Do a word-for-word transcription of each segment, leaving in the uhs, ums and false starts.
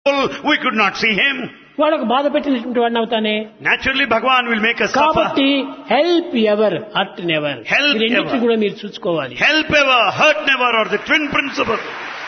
we could not see him. వాళ్ళకు బాధ పెట్టినటువంటి వాడిని అవుతానే. Naturally, Bhagavan will make us కాబట్టి suffer. Help ever hurt never Help రెండింటిని ever. కూడా మీరు చూసుకోవాలి. Help ever, hurt never, or the twin principle.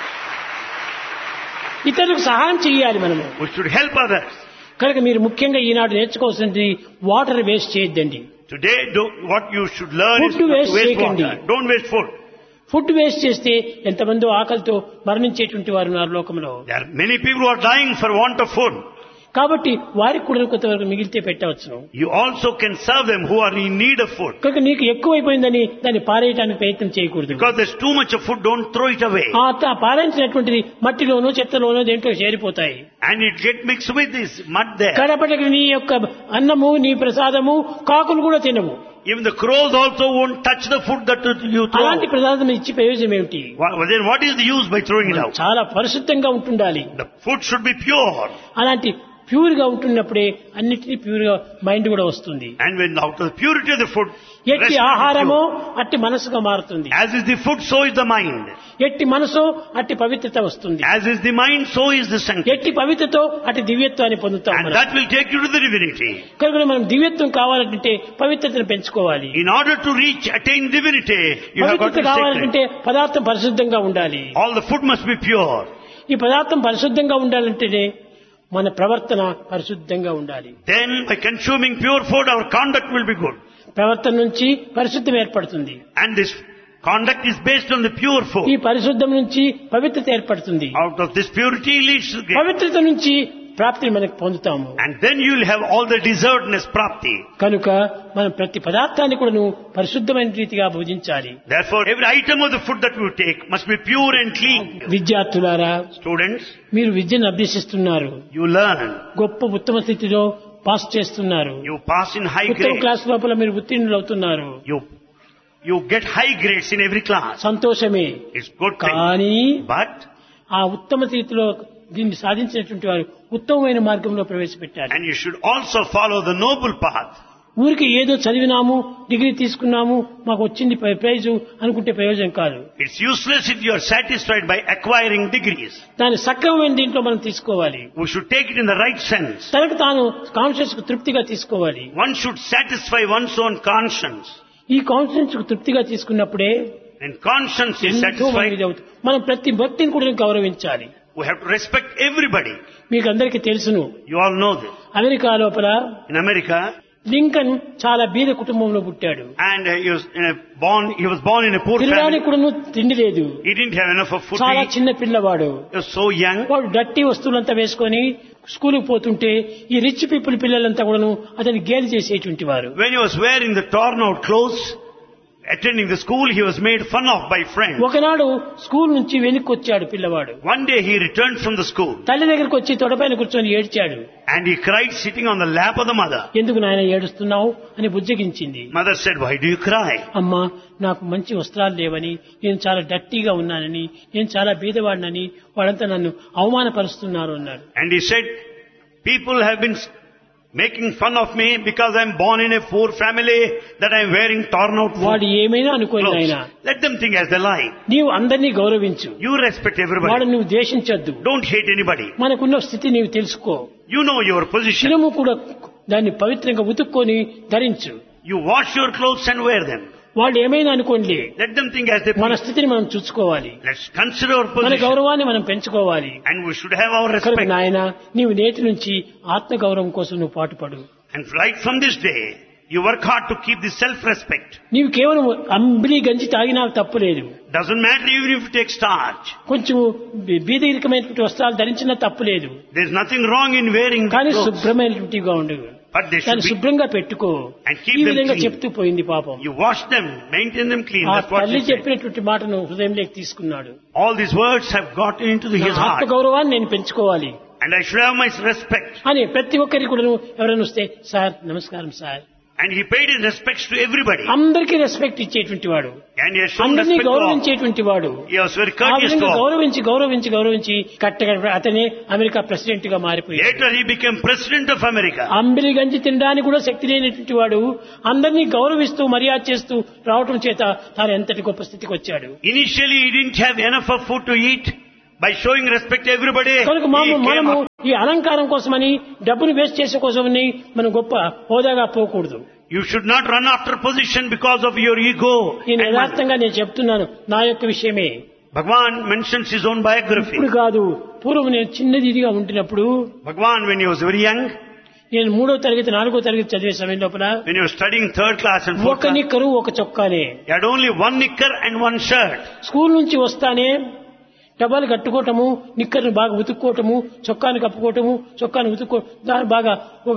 ఇతరులకు సహాయం చేయాలి మనము. We should help others. కనుక మీరు ముఖ్యంగా ఈనాడు నేర్చుకోవాల్సింది వాటర్ వేస్ట్ చేయొద్దండి. Today, do, what you should learn Food is not to waste waste చేయకండి. water. Don't waste food. Food waste చేస్తే ఎంతమందో ఆకలితో మరణించేటువంటి వారు ఉన్నారు లోకంలో. There are many people who are dying for want of food. కాబట్టి వారికి కూడా కొంతవరకు మిగిలితే పెట్టవచ్చు. You also can serve them who are in need of food. కనుక నీకు ఎక్కువైపోయిందని దాన్ని పారేయడానికి ప్రయత్నం చేయకూడదు. Because there's too much of food, don't throw it away. ఆ త- పారేసినటువంటిది మట్టిలోనో చెత్తలోనో దేంట్లో చేరిపోతాయి. And it get mixed with this mud there. కడపటికి నీ యొక్క అన్నము నీ ప్రసాదము కాకులు కూడా తినవు. Even the crows also won't touch the food that you throw. అలాంటి ప్రసాదం ఇచ్చి ప్రయోజనం ఏమిటి? Wha- Then what is the use by throwing it out? చాలా పరిశుద్ధంగా ఉంటుండాలి. The food should be pure. అలాంటి ప్యూర్ గా ఉంటున్నప్పుడే అన్నిటినీ ప్యూర్ గా మైండ్ కూడా వస్తుంది. And when out of the purity of the food, ఎట్టి rest will be ఆహారమో pure. అట్టి మనసుగా మారుతుంది. As is the food, so is the mind. ఎట్టి మనసు అట్టి పవిత్రత వస్తుంది. As is the mind, so is the sanctity. ఎట్టి పవిత్రతో అట్టి దివ్యత్వాన్ని పొందుతాం. And మనం. that will take you to the divinity. కనుక మనం దివ్యత్వం కావాలంటే పవిత్రతను పెంచుకోవాలి. In order to reach, attain divinity, you have got పవిత్రత to be sacred. కావాలంటే పదార్థం పరిశుద్ధంగా ఉండాలి. All the food must be pure. ఈ పదార్థం పరిశుద్ధంగా ఉండాలంటేనే మన ప్రవర్తన పరిశుద్ధంగా ఉండాలి. Then, by consuming pure food, our conduct will be good. ప్రవర్తన నుంచి పరిశుద్ధం ఏర్పడుతుంది. And this conduct is based on the pure ఈ food. పరిశుద్ధం నుంచి పవిత్రత ఏర్పడుతుంది. Out of this purity leads to grace. పవిత్రత నుంచి ప్రాప్తిని మనకు పొందుతాము. And then you will have all the deservedness prapti. కనుక మనం ప్రతి పదార్థాన్ని కూడా పరిశుద్ధమైన రీతిగా భుజించాలి. Therefore, every item of the food that you take must be pure and clean. విద్యార్థులారా, Students, మీరు విద్యను అభ్యసిస్తున్నారు. you learn. గొప్ప ఉత్తమ స్థితిలో పాస్ చేస్తున్నారు. You pass in high ఉత్తమ grades. క్లాస్ లోపల మీరు ఉత్తీర్ణులు అవుతున్నారు. You, you get high grades in every class. సంతోషమే. It's good thing. కానీ But, ఆ ఉత్తమ స్థితిలో దీన్ని సాధించినటువంటి వారు ఉత్తమమైన మార్గంలో ప్రవేశపెట్టారు. and you should also follow the noble path. ఊరికి ఏదో చదివినాము, డిగ్రీ తీసుకున్నాము, మాకు వచ్చింది ప్రైజు అనుకుంటే ప్రయోజనం కాదు. It's useless if you are satisfied by acquiring degrees. దాన్ని సక్రమమైన దీంట్లో మనం తీసుకోవాలి. We should take it in the right sense. తనకు తాను కాన్షియస్ కు తృప్తిగా తీసుకోవాలి. One should satisfy one's own conscience. ఈ కాన్షియన్స్ కు తృప్తిగా తీసుకున్నప్పుడే And conscience is ఎంతో satisfied. మంచిది అవుతుంది. మనం ప్రతి భక్తిని కూడా గౌరవించాలి. We have to respect everybody. మీకు అందరికీ తెలుసును, You all know this. America లోపల In America, లింకన్ చాలా బీద కుటుంబంలో పుట్టాడు. and uh, he was in a born. He was born in a poor తినడానికి family. కూడా తిండి లేదు. He didn't have enough of food to చాలా eat. చిన్న పిల్లవాడు. He was so young. వాడు డట్టి వస్తువులంతా వేసుకొని స్కూల్కి పోతుంటే ఈ రిచ్ పీపుల్ పిల్లలంతా కూడాను అతన్ని గేలి చేసేటువంటి వారు. When he was wearing the torn out clothes, attending the school, he was made fun of by friends. ఒకనాడు స్కూల్ నుంచి వెనక్కి వచ్చాడు పిల్లవాడు. One day he returned from the school తల్లి దగ్గరికి వచ్చి తొడపైన కూర్చొని ఏడ్చాడు. and he cried sitting on the lap of the mother. ఎందుకు నాయన ఏడుస్తున్నావు అని బుజ్జగించింది. Mother said, "Why do you cry?" అమ్మా, నాకు మంచి వస్త్రాలు లేవని, నేను చాలా డట్టీగా ఉన్నానని, నేను చాలా బీదవాడినని వాళ్ళంతా నన్ను అవమానపరుస్తున్నారు అన్నాడు. And he said, "People have been making fun of me because I'm born in a poor family, that I'm wearing torn out వాడు ఏమైనా అనుకోని clothes. ఆయన, Let them think as they like. నీవు అందరినీ గౌరవించు, You respect వాడు everybody. నువ్వు ద్వేషించొద్దు. Don't hate anybody. మనకున్న స్థితి నీవు తెలుసుకో. You know your position. శిరము కూడా దాన్ని పవిత్రంగా ఉతుక్కొని ధరించు. You wash your clothes and wear them. వాళ్ళు ఏమైనా అనుకోండి, Let them think as they మన please. స్థితిని మనం చూసుకోవాలి. Let's consider our మన position. గౌరవాన్ని మనం పెంచుకోవాలి. And we should have our కనుక respect. నాయన, నీవు నేటి నుంచి ఆత్మ గౌరవం కోసం నువ్వు పాటుపడు. And right from this day, you work hard to keep the self-respect. నీవు కేవలం అంబిలి గంజి తాగినా తప్పు లేదు. Doesn't matter even if you take starch. కొంచెం బీదరికమైనటువంటి వస్త్రాలు ధరించినా తప్పు లేదు. There's nothing wrong in wearing కానీ clothes. శుభ్రమైనటువంటిగా ఉండు. But they should దాన్ని be, శుభ్రంగా పెట్టుకో. and keep ఈ them విధంగా clean. చెప్తూ పోయింది పాపం. You wash them, maintain them clean. ఆ That's what తల్లి she said. చెప్పినటువంటి మాటను హృదయంలోకి తీసుకున్నాడు. All these words have gotten into his నా ఆత్మ heart. గౌరవాన్ని నేను పెంచుకోవాలి And I should have my respect. అని ప్రతి ఒక్కరికి కూడా ఎవరైనా వస్తే, సార్ నమస్కారం sir, And he paid his respects to everybody. అందరికీ రెస్పెక్ట్ ఇచ్చేటువంటి వాడు, And he has shown అందరినీ respect to all. గౌరవించేటువంటి వాడు. He was very ఆ courteous to విధంగా all. గౌరవించి గౌరవించి గౌరవించి కట్టగా అతనే అమెరికా ప్రెసిడెంట్ గా మారిపోయాడు. Later he became president of America. Ambili గంజి తినడానికి కూడా శక్తి లేనటువంటి వాడు అందరినీ గౌరవిస్తూ మర్యాద చేస్తూ రావటం చేత తాను ఎంతటి గొప్ప స్థితికి వచ్చాడు. Initially he didn't have enough of food to eat. By showing respect to everybody, కనుక he మనము came మనము up ఈ అలంకారం కోసమని డబ్బును వేస్ట్ చేసే కోసమని మనం గొప్ప హోదాగా పోకూడదు. You should not run after position because of your ego. నేను యథార్థంగా నేను చెప్తున్నాను నా యొక్క విషయమే. Bhagavan mentions his own biography. ఇప్పుడు కాదు, పూర్వం నేను చిన్నది ఇదిగా ఉంటున్నప్పుడు, Bhagavan, when he was very young, నేను మూడో తరగతి నాలుగో తరగతి చదివే సమయం లోపల when he was studying third class and fourth ఒక class, నిక్కరు ఒక చొక్కానే. he had only one knicker and one shirt. School నుంచి వస్తానే టబాలు కట్టుకోవటము, నిక్కర్ను బాగా ఉతుక్కోవటము, చొక్కాను కప్పుకోవటము, చొక్కాను ఉతుక్కో దాన్ని బాగా ఒక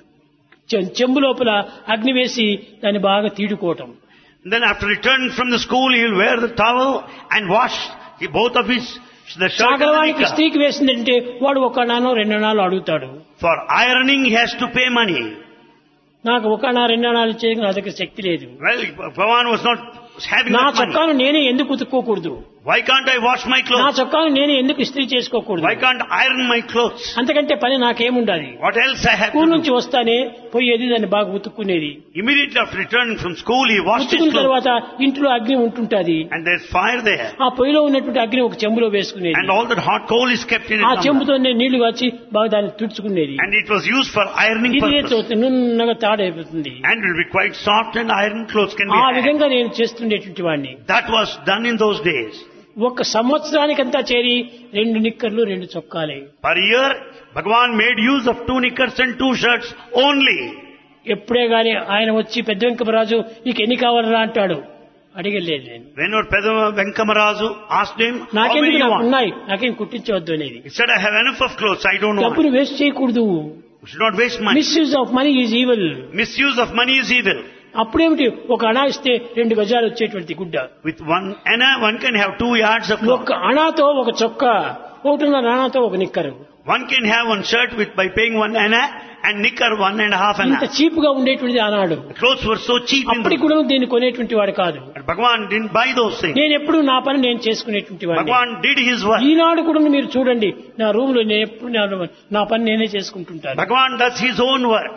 చె- చెంబు లోపల అగ్ని వేసి దాన్ని బాగా తీడుకోవటం. Then after returning from the school, he will wear the towel and wash the, both of his, the shirt and the సాగరవానికి knicker. స్త్రీకి వేసిందంటే వాడు ఒక నానో రెండు నాలు అడుగుతాడు. For ironing, he has to pay money. నాకు ఒక నా రెండు నాలు చేయక నా దగ్గర శక్తి లేదు. Well, Bhagavan was not having నా that money. చొక్కాను నేనే ఎందుకు ఉతుక్కోకూడదు? Why can't I wash my నా clothes? చొక్కాను నేనే ఎందుకు ఇస్త్రీ చేసుకోకూడదు? Why can't I iron my clothes? అంతకంటే పని నాకేముండాలి? What else I have school to నుంచి do? వస్తానే పోయేది దాన్ని బాగా ఉతుక్కునేది. Immediately after returning from school, he washed his ఉతుకున్న clothes. తర్వాత ఇంట్లో అగ్ని ఉంటుంటది. And there's fire there. ఆ పొయ్యిలో ఉన్నటువంటి అగ్ని ఒక చెంబులో వేసుకునేది. And all that hot coal is kept in ఆ it. చెంబుతోనే నీళ్లు కాచి బాగా దాన్ని తుడుచుకునేది. And it was used for ironing ఇది purpose. నున్నగా తాడైపోతుంది. And will be quite soft and iron clothes can be ఆ had. విధంగా నేను చేస్తుండేటువంటి వాడిని. That was done in those days. ఒక సంవత్సరానికంతా చేరి రెండు నిక్కర్లు రెండు చొక్కాలే. Per year, Bhagavan made use of two knickers and two shirts only. ఎప్పుడే గాని ఆయన వచ్చి పెద్ద వెంకమరాజు నీకు ఎన్ని కావాలరా అంటాడు. అడిగలేదు నేను. When Pedama Venkamarazu asked him, how many నాకెందుకు you నాకు want? ఉన్నాయి, నాకేం కుట్టించవద్దు అనేది. He said, I have enough of clothes, I don't want. డబ్బులు వేస్ట్ చేయకూడదు. We should not waste money. Misuse of money is evil. Misuse of money is evil. అప్పుడేమిటి, ఒక అణా ఇస్తే రెండు గజాలు వచ్చేటువంటి గుడ్డ. With one anna, one can have two yards of cloth. ఒక అణాతో ఒక చొక్కా, ఒకటిన్నర అణాతో ఒక నిక్కరు. One can have one shirt with by paying one anna and knicker one and a half ఇంత anna. చీప్ గా ఉండేటువంటిది ఆనాడు. The clothes were so cheap in అప్పటికి those. కూడా దీన్ని కొనేటువంటి వాడు కాదు. But Bhagavan didn't buy those things. నేను ఎప్పుడు నా పని నేను చేసుకునేటువంటి వాడిని. Bhagavan did his work. ఈనాడు కూడా మీరు చూడండి, నా రూమ్ లో నేను ఎప్పుడు నా- నా పని నేనే చేసుకుంటుంటాను. Bhagavan does his own work.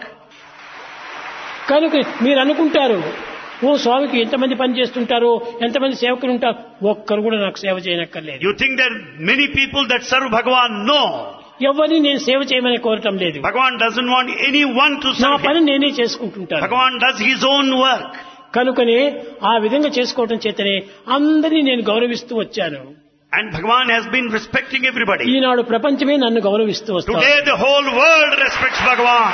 కనుక మీరు అనుకుంటారు, ఓ స్వామికి ఎంతమంది పని చేస్తుంటారో, ఎంతమంది సేవకులు ఉంటారు, ఒక్కరు కూడా నాకు సేవ చేయనక్కర్లేదు. You think there are many people that serve Bhagavan? No. ఎవరిని నేను సేవ చేయమని కోరటం లేదు. Bhagavan doesn't want anyone to నా serve పని him. నేనే చేసుకుంటుంటాను. Bhagavan does his own work. కనుకనే ఆ విధంగా చేసుకోవటం చేతనే అందరినీ నేను గౌరవిస్తూ వచ్చాను. And Bhagavan has been respecting everybody. ఈనాడు ప్రపంచమే నన్ను గౌరవిస్తూ వస్తాను. Today the whole world respects Bhagavan.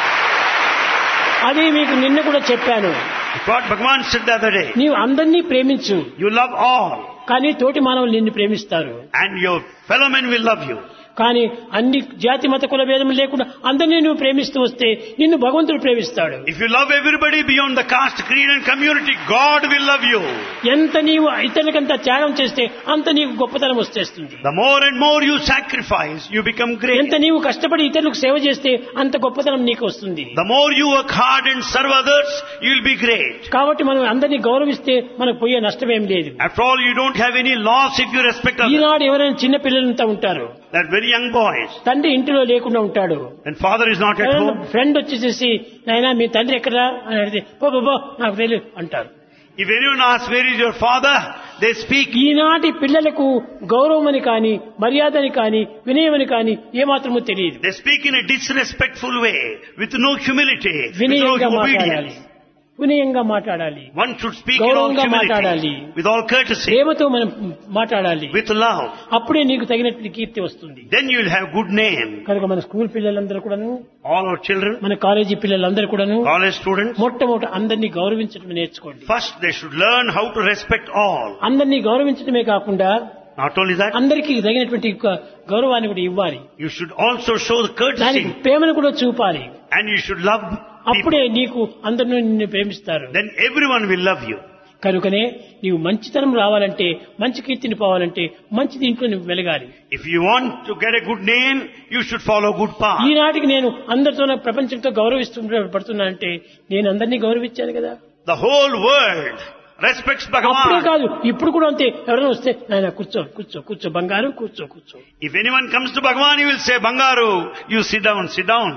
అది మీకు నిన్న కూడా చెప్పాను. What Bhagavan said the other day. నీవు అందరినీ ప్రేమించు, You love all. కానీ తోటి మానవులు నిన్ను ప్రేమిస్తారు. And your fellow men will love you. కానీ అన్ని జాతి మత కుల భేదం లేకుండా అందరినీ నువ్వు ప్రేమిస్తూ వస్తే నిన్ను భగవంతుడు ప్రేమిస్తాడు. If you love everybody beyond the caste, creed and community, God will love you. ఎంత నీవు ఇతరులకంతా త్యాగం చేస్తే అంత నీకు గొప్పతనం వచ్చేస్తుంది. The more and more you sacrifice, you become great. ఎంత నీవు కష్టపడి ఇతరులకు సేవ చేస్తే అంత గొప్పతనం నీకు వస్తుంది. The more you work hard and serve others, you will be great. కాబట్టి మనం అందరినీ గౌరవిస్తే మనకు పోయే నష్టమేం లేదు. After all, you don't have any loss if you respect others. ఈనాడు ఎవరైనా చిన్న పిల్లలంతా ఉంటారు, They're very young boys. తండ్రి ఇంటిలో లేకుండా ఉంటాడు. And father is not at home. Friend వచ్చేసేసి నాయనా మీ తండ్రి ఎక్కడా అని అడిగితే పో పో, పో నాకు తెలియదు అంటారు. If anyone asks, where is your father? They speak. ఈనాటి పిల్లలకు గౌరవం అని కానీ, మర్యాదని కానీ, వినయమని కానీ ఏమాత్రమూ తెలియదు. They speak in a disrespectful way, with no humility, with no వినయంగా మాట్లాడాలి, obedience. వినయంగా మాట్లాడాలి, One should speak in all గౌరవంగా మాట్లాడాలి, humility, with all courtesy, ప్రేమతో మనం మాట్లాడాలి. with love. అప్పుడే నీకు తగినటువంటి కీర్తి వస్తుంది. Then you will have good name. కనుక మన స్కూల్ పిల్లలందరూ కూడాను, All our children, మన కాలేజీ పిల్లలందరూ కూడాను college students, మొట్టమొదట అందరినీ గౌరవించడం నేర్చుకోండి. first they should learn how to respect all. అందరినీ గౌరవించడమే కాకుండా Not only that, అందరికీ తగినటువంటి గౌరవాన్ని కూడా ఇవ్వాలి. you should also show the దానికి courtesy, ప్రేమను కూడా చూపాలి. and you should love అప్పుడే people. నీకు అందరినీ నిన్ను ప్రేమిస్తారు. Then everyone will love you. కనుకనే నీవు మంచితనం రావాలంటే, మంచి కీర్తిని పోవాలంటే మంచి దీంట్లో నువ్వు వెలగాలి. If you want to get a good name, you should follow good path. ఈనాటికి నేను అందరితో ప్రపంచంతో గౌరవిస్తూ పడుతున్నానంటే నేను అందరినీ గౌరవించాను కదా. The whole world respects అప్పుడే Bhagavan. కాదు, ఇప్పుడు కూడా అంతే. ఎవరైనా వస్తే నాయన కూర్చో కూర్చో కూర్చో బంగారు కూర్చో కూర్చో. If anyone comes to Bhagavan, he will say, Bangaru, you sit down, sit down.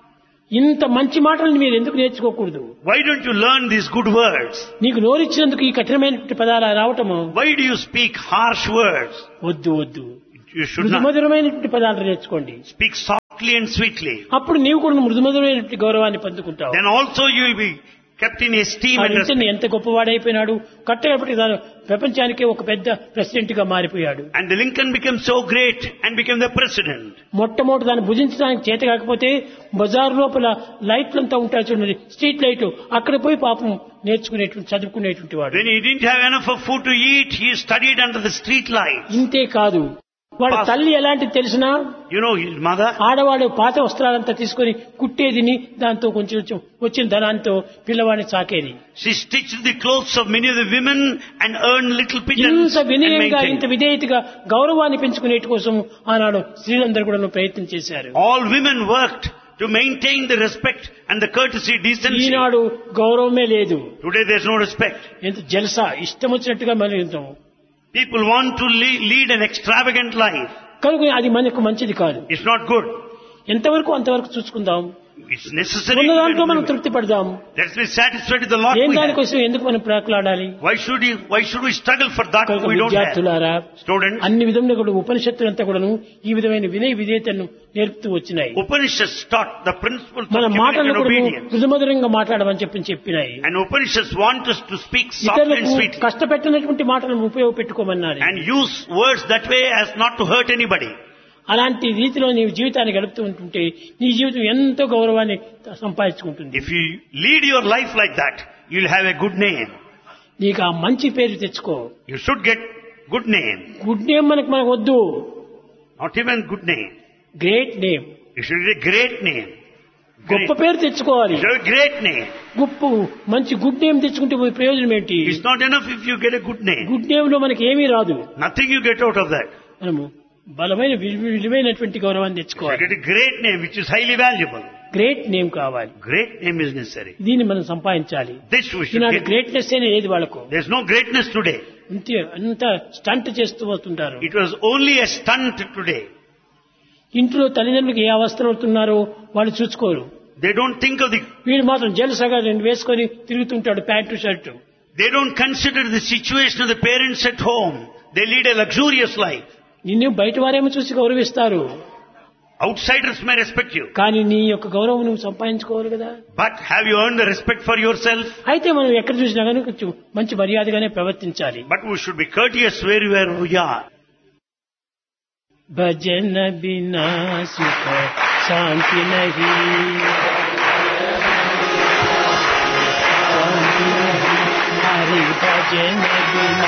ఇంత మంచి మాటలను మీరు ఎందుకు నేర్చుకోకూడదు? Why don't you learn these good words? నీకు నోరిచ్చినందుకు ఈ కఠినమైనటువంటి పదాలు రావటము Why do you speak harsh words? వద్దు వద్దు. you should not మృదుమధురమైనటువంటి పదాలు నేర్చుకోండి. speak softly and sweetly. అప్పుడు నీవు కూడా మృదుమధురమైనటువంటి గౌరవాన్ని పొందుకుంటావు. Then also you will be kept in esteem ఆ and ఇంటిని respect. ఎంత గొప్పవాడైపోయినాడు, కట్టగప్పటి ప్రపంచానికే ఒక పెద్ద ప్రెసిడెంట్ గా మారిపోయాడు. And the Lincoln became so great and became the president. మొట్టమొదటి దాన్ని భుజించడానికి చేత కాకపోతే బజార్ లోపల లైట్లంతా ఉంటాయి చూడండి, స్ట్రీట్ లైట్, అక్కడ పోయి పాపం నేర్చుకునేటువంటి చదువుకునేటువంటి వాడు. When he didn't have enough of food to eat, he studied under the street light. ఇంతే కాదు, వాడు తల్లి ఎలాంటిది తెలిసినా, You know his mother? ఆడవాడు పాత వస్త్రాలంతా తీసుకొని కుట్టేదిని, దాంతో కొంచెం కొంచెం వచ్చిన ధనాంతో పిల్లవాడిని సాకేది. She stitched the clothes of many of the women and earned little pittance ఇంత and వినయంగా, ఇంత maintained. విధేయతగా గౌరవాన్ని పెంచుకునేటి కోసం ఆనాడు స్త్రీలందరూ కూడా ప్రయత్నం చేశారు. All women worked to maintain the respect and the courtesy, decency. ఈనాడు గౌరవమే లేదు. Today there is no respect. ఎంత జలసా, ఇష్టం వచ్చినట్టుగా మళ్ళీ People want to lead, lead an extravagant life. కనుక అది మనకు మంచిది కాదు. It's not good. ఎంతవరకు అంతవరకు చూసుకుందాం. It's necessary. ఉన్న to దాంట్లో మనం live. తృప్తి పడదాం. Let's be satisfied with the lot ఏం we have. దానికోసం ఎందుకు మనం ప్రాకులాడాలి? Why should you, why should we struggle for that కనుక we don't have? విద్యార్థులారా, Students, అన్ని విధంగా కూడా ఉపనిషత్తులంతా కూడాను ఈ విధమైన వినయ విధేయతను నేర్పుతూ వచ్చినాయి. Upanishads taught the principles of మన humility మాటలను and కూడా obedience. మృదుమధురంగా మాట్లాడమని చెప్పి చెప్పినాయి. And Upanishads want us to speak softly and ఇతరులకు sweetly. కష్టపెట్టినటువంటి మాటలను ఉపయోగపెట్టుకోమన్నారు. And use words that way as not to hurt anybody. అలాంటి రీతిలో నీవు జీవితాన్ని గడుపుతూ ఉంటుంటే నీ జీవితం ఎంతో గౌరవాన్ని సంపాదించుకుంటుంది. If you lead your life like that, you'll have a good name. నీకు ఆ మంచి పేరు తెచ్చుకో. You should get good name. Good name మనకు మనకు వద్దు, Not even good name. Great name, You should get a great name. గొప్ప Great. పేరు తెచ్చుకోవాలి. You should have a great name. గొప్ప మంచి గుడ్ నేమ్ తెచ్చుకుంటే పోయే ప్రయోజనం ఏంటి? It's not enough if you get a good name. Good name లో మనకి ఏమీ రాదు. Nothing you get out of that. మనము బలమైన విలు- విలువైనటువంటి గౌరవాన్ని You తెచ్చుకోవాలి. get a great name which is highly valuable. Great name కావాలి. Great name is necessary. దీన్ని మనం సంపాదించాలి. This we should Eenadu get. Greatness అనే లేదు వాళ్ళకు. There's no greatness today. అంతే, అంత స్టంట్ చేస్తూ వస్తుంటారు. It was only a stunt today. ఇంట్లో తల్లిదండ్రులకు ఏ అవస్థలు అవుతున్నారో వాళ్ళు చూసుకోరు. They don't think of the, వీడు మాత్రం జలసగా రెండు వేసుకొని తిరుగుతుంటాడు, pant shirt. they don't consider the situation of the parents at home. They lead a luxurious life. నిన్ను బయట వారేమో చూసి గౌరవిస్తారు, Outsiders may respect you. కానీ నీ యొక్క గౌరవం నువ్వు సంపాదించుకోవాలి కదా. But have you earned the respect for yourself? అయితే మనం ఎక్కడ చూసినా కానీ కొంచెం మంచి మర్యాదగానే ప్రవర్తించాలి. But we should be courteous wherever we are. భజన బినా సుఖ శాంతి నహీ, శాంతి నహీ, హరి భజన బినా